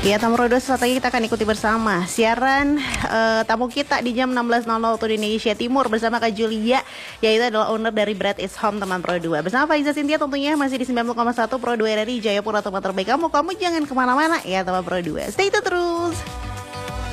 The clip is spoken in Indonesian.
Ya, tamu Pro 2 strategi kita akan ikuti bersama siaran tamu kita di jam 16.00 waktu Indonesia Timur bersama Kak Julia, yaitu adalah owner dari Bread is Home teman Pro 2. Bersama Faiza Cynthia tentunya masih di 90,1 Pro 2 RRI Jayapura, tempat terbaik kamu. Kamu jangan kemana-mana ya teman Pro 2. Stay tune terus.